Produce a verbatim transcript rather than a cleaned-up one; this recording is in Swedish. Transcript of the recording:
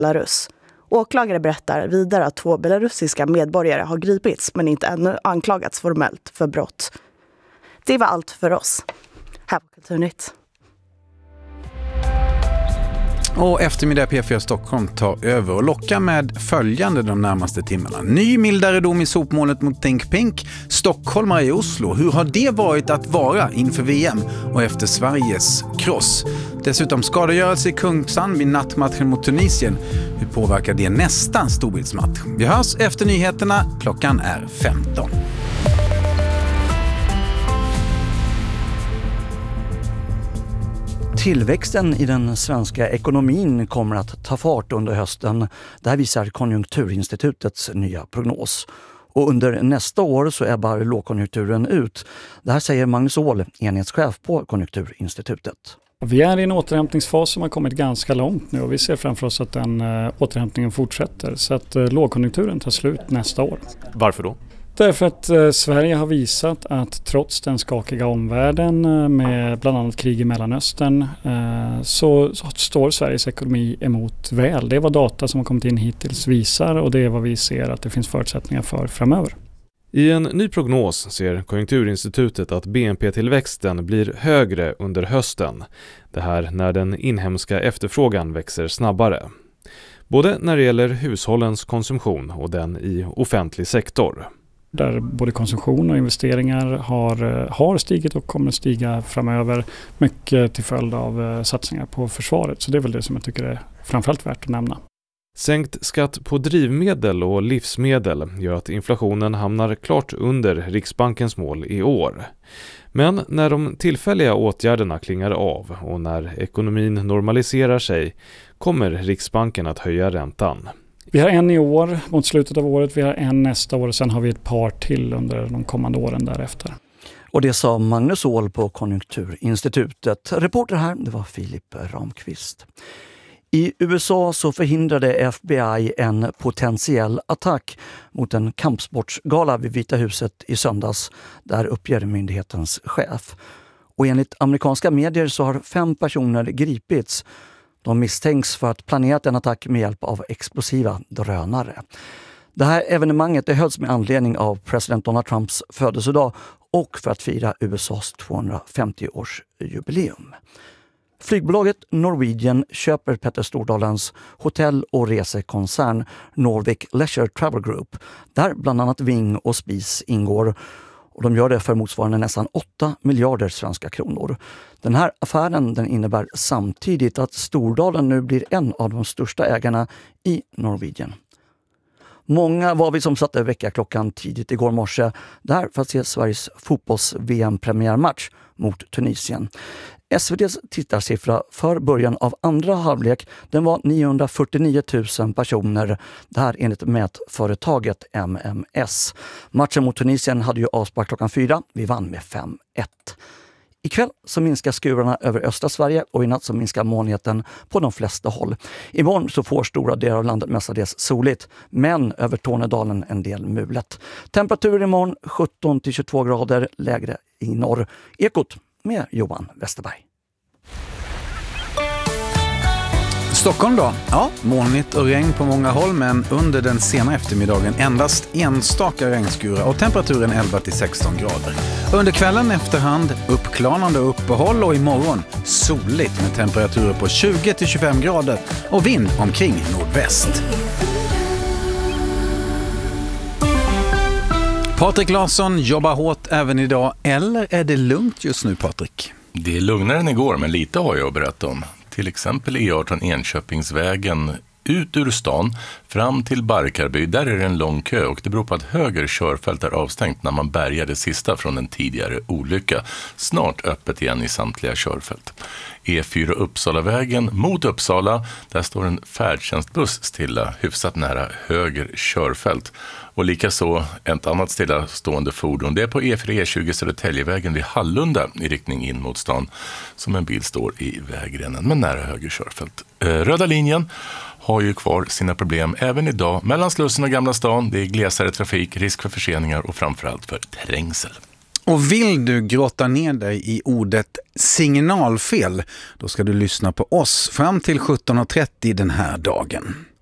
Belarus. Åklagare berättar vidare att två belarusiska medborgare har gripits men inte ännu anklagats formellt för brott. Det var allt för oss. Här på Kulturnytt. Och eftermiddag P fyra Stockholm tar över och lockar med följande de närmaste timmarna. Ny mildare dom i sopmålet mot Think Pink. Stockholmare i Oslo. Hur har det varit att vara inför V M och efter Sveriges kross? Dessutom skadegörelse i Kungsan vid nattmatchen mot Tunisien. Hur påverkar det nästa storbildsmatch? Vi hörs efter nyheterna. Klockan är femton. Tillväxten i den svenska ekonomin kommer att ta fart under hösten. Det här visar Konjunkturinstitutets nya prognos. Och under nästa år så ebbar lågkonjunkturen ut. Det här säger Magnus Åhl, enhetschef på Konjunkturinstitutet. Vi är i en återhämtningsfas som har kommit ganska långt nu och vi ser framför oss att den äh, återhämtningen fortsätter. Så att äh, lågkonjunkturen tar slut nästa år. Varför då? Därför att eh, Sverige har visat att trots den skakiga omvärlden eh, med bland annat krig i Mellanöstern eh, så, så står Sveriges ekonomi emot väl. Det är vad data som har kommit in hittills visar och det är vad vi ser att det finns förutsättningar för framöver. I en ny prognos ser Konjunkturinstitutet att B N P-tillväxten blir högre under hösten. Det här när den inhemska efterfrågan växer snabbare. Både när det gäller hushållens konsumtion och den i offentlig sektor. Där både konsumtion och investeringar har, har stigit och kommer att stiga framöver. Mycket till följd av satsningar på försvaret. Så det är väl det som jag tycker är framförallt värt att nämna. Sänkt skatt på drivmedel och livsmedel gör att inflationen hamnar klart under Riksbankens mål i år. Men när de tillfälliga åtgärderna klingar av och när ekonomin normaliserar sig kommer Riksbanken att höja räntan. Vi har en i år mot slutet av året, vi har en nästa år och sen har vi ett par till under de kommande åren därefter. Och det sa Magnus Åhl på Konjunkturinstitutet. Reporter här, det var Filip Ramqvist. I U S A så förhindrade F B I en potentiell attack mot en kampsportsgala vid Vita huset i söndags, där uppger myndighetens chef. Och enligt amerikanska medier så har fem personer gripits. De misstänks för att planerat en attack med hjälp av explosiva drönare. Det här evenemanget det hölls med anledning av president Donald Trumps födelsedag och för att fira U S A:s tvåhundrafemtio-årsjubileum. Flygbolaget Norwegian köper Petter Stordalens hotell- och resekoncern Nordic Leisure Travel Group, där bland annat Ving och Spis ingår. Och de gör det för motsvarande nästan åtta miljarder svenska kronor. Den här affären den innebär samtidigt att Stordalen nu blir en av de största ägarna i Norwegian. Många var vi som satte väckarklockan tidigt igår morse där för att se Sveriges fotbolls-V M-premiärmatch mot Tunisien. S V T:s tittarsiffra för början av andra halvlek den var niohundrafyrtionio tusen personer, det här enligt mätföretaget M M S. Matchen mot Tunisien hade ju avspark klockan fyra, vi vann med fem ett. Ikväll så minskar skurarna över östra Sverige och i natt så minskar molnigheten på de flesta håll. Imorgon så får stora delar av landet mestadels soligt, men över Tornedalen en del mulet. Temperatur imorgon sjutton till tjugotvå grader, lägre i norr. Ekot med Johan Westerberg. Stockholm då? Ja, molnigt och regn på många håll, men under den sena eftermiddagen endast enstaka regnskurar och temperaturen elva till sexton grader. Under kvällen efterhand uppklarande uppehåll och imorgon soligt med temperaturer på tjugo till tjugofem grader och vind omkring nordväst. Patrik Larsson jobbar hårt även idag, eller är det lugnt just nu, Patrik? Det är lugnare än igår, men lite har jag att berätta om. Till exempel E arton Enköpingsvägen ut ur stan fram till Barkarby. Där är det en lång kö och det beror på att höger körfält är avstängt när man bärgar det sista från en tidigare olycka. Snart öppet igen i samtliga körfält. E fyra Uppsalavägen mot Uppsala, där står en färdtjänstbuss stilla hyfsat nära höger körfält. Och likaså ett annat stillastående fordon, det är på E fyra E tjugo Södertäljevägen vid Hallunda i riktning in mot stan, som en bil står i vägrenen men nära höger körfält. Röda linjen har ju kvar sina problem även idag mellan Slussen och Gamla stan. Det är glesare trafik, risk för förseningar och framförallt för trängsel. Och vill du grotta ner dig i ordet signalfel, då ska du lyssna på oss fram till sjutton och trettio den här dagen.